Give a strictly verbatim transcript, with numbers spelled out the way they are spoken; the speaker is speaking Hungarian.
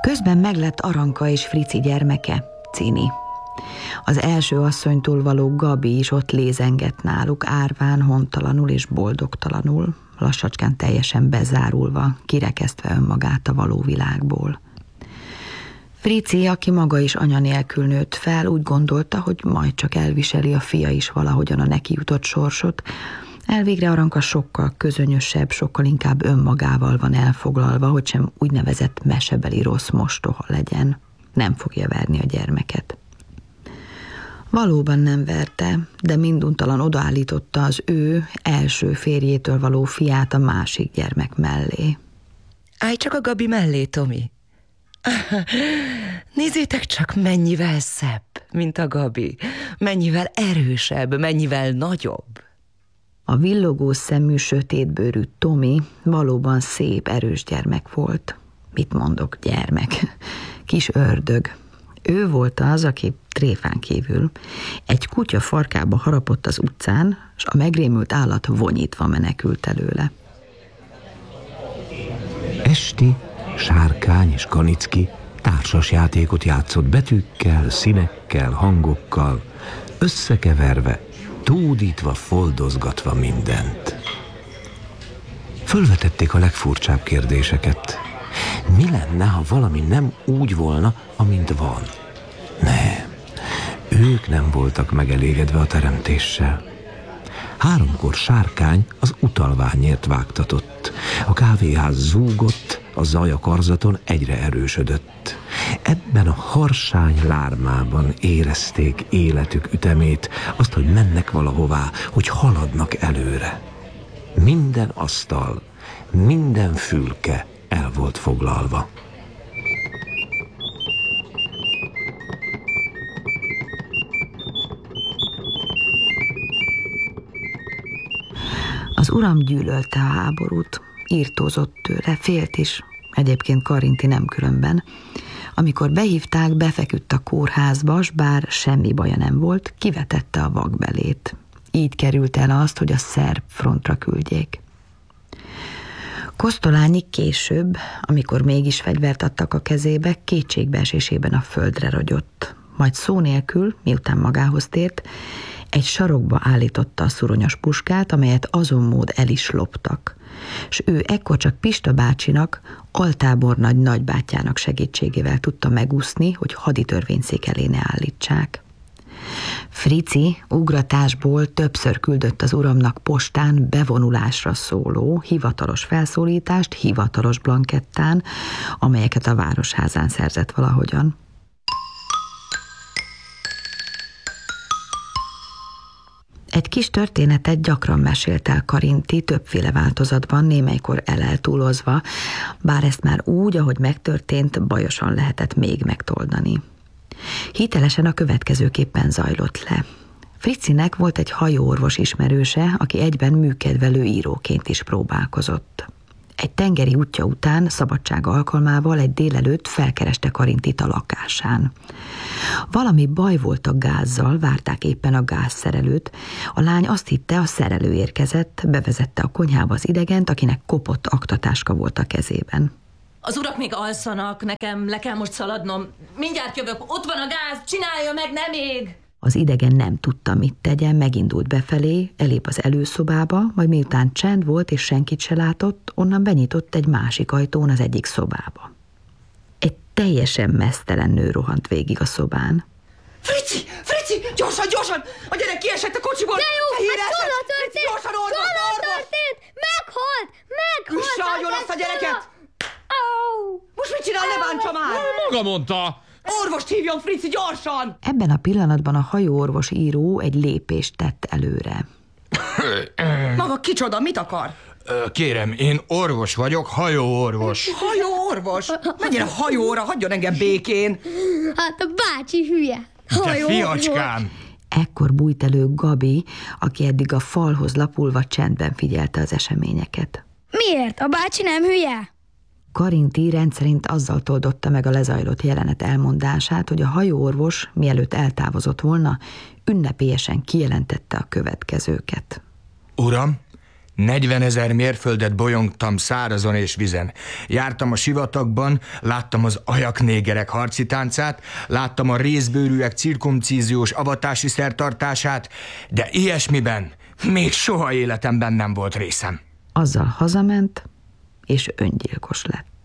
Közben meglett Aranka és Frici gyermeke, Cini. Az első asszonytól való Gabi is ott lézengett náluk, árván, hontalanul és boldogtalanul, lassacskán teljesen bezárulva, kirekesztve önmagát a való világból. Frici, aki maga is anya nélkül nőtt fel, úgy gondolta, hogy majd csak elviseli a fia is valahogyan a neki jutott sorsot. Elvégre Aranka sokkal közönyösebb, sokkal inkább önmagával van elfoglalva, hogy sem úgynevezett mesebeli rossz mostoha legyen. Nem fogja verni a gyermeket. Valóban nem verte, de minduntalan odaállította az ő első férjétől való fiát a másik gyermek mellé. Állj csak a Gabi mellé, Tomi. Nézzétek csak, mennyivel szebb, mint a Gabi. Mennyivel erősebb, mennyivel nagyobb. A villogó szemű, sötétbőrű Tomi valóban szép, erős gyermek volt. Mit mondok, gyermek? Kis ördög. Ő volt az, aki tréfán kívül egy kutya farkába harapott az utcán, és a megrémült állat vonyítva menekült előle. Esti Sárkány és Kanicki társas játékot játszott betűkkel, színekkel, hangokkal, összekeverve, tódítva, foldozgatva mindent. Fölvetették a legfurcsább kérdéseket. Mi lenne, ha valami nem úgy volna, amint van? Nem, ők nem voltak megelégedve a teremtéssel. Háromkor Sárkány az utalványért vágtatott. A kávéház zúgott, a zaj a karzaton egyre erősödött. Ebben a harsány lármában érezték életük ütemét, azt, hogy mennek valahová, hogy haladnak előre. Minden asztal, minden fülke el volt foglalva. Az uram gyűlölte a háborút, írtózott tőle, félt is, egyébként Karinti nem különben. Amikor behívták, befeküdt a kórházba, s bár semmi baja nem volt, kivetette a vakbelét. Így került el azt, hogy a szerb frontra küldjék. Kosztolányi később, amikor mégis fegyvert adtak a kezébe, kétségbeesésében a földre ragyott. Majd szó nélkül, miután magához tért, egy sarokba állította a szuronyos puskát, amelyet azon mód el is loptak, s ő ekkor csak Pista bácsinak, altábornagy nagybátyjának segítségével tudta megúszni, hogy haditörvényszék elé ne állítsák. Frici ugratásból többször küldött az uramnak postán bevonulásra szóló hivatalos felszólítást hivatalos blankettán, amelyeket a városházán szerzett valahogyan. Egy kis történetet gyakran mesélt el Karinti, többféle változatban, némelykor eleltúlozva, bár ezt már úgy, ahogy megtörtént, bajosan lehetett még megtoldani. Hitelesen a következőképpen zajlott le. Fricinek volt egy hajóorvos ismerőse, aki egyben műkedvelő íróként is próbálkozott. Egy tengeri útja után, szabadsága alkalmával egy délelőtt felkereste Karintit a lakásán. Valami baj volt a gázzal, várták éppen a gázszerelőt. A lány azt hitte, a szerelő érkezett, bevezette a konyhába az idegent, akinek kopott aktatáska volt a kezében. Az urak még alszanak, nekem le kell most szaladnom. Mindjárt jövök, ott van a gáz, csinálja meg, nem ég! Az idegen nem tudta, mit tegyen, megindult befelé, elép az előszobába, majd miután csend volt és senkit se látott, onnan benyitott egy másik ajtón az egyik szobába. Egy teljesen meztelen nő rohant végig a szobán. Frici! Frici! Gyorsan, gyorsan! A gyerek kiesett a kocsiból! De jó, Fehér hát esett! csoda történt! Frici, gyorsan orvos! Csoda Orvos! történt! Meghalt! Meghalt! Üsse agyon azt a gyereket! Au! Most mit csinál, ne bántsa már! Maga mondta! Orvost hívjon, Frici, gyorsan! Ebben a pillanatban a hajóorvos író egy lépést tett előre. Maga kicsoda, mit akar? Kérem, én orvos vagyok, hajóorvos. Hajóorvos? Menjen a hajóra, hagyjon engem békén! Hát a bácsi hülye. Te fiacskám! Ekkor bújt elő Gabi, aki eddig a falhoz lapulva csendben figyelte az eseményeket. Miért? A bácsi nem hülye? Karinti rendszerint azzal toldotta meg a lezajlott jelenet elmondását, hogy a hajóorvos, mielőtt eltávozott volna, ünnepélyesen kijelentette a következőket. Uram, negyvenezer mérföldet bolyongtam szárazon és vizen. Jártam a sivatagban, láttam az ajaknégerek harci táncát, láttam a rézbőrűek cirkumcíziós avatási szertartását, de ilyesmiben még soha életemben nem volt részem. Azzal hazament, és öngyilkos lett.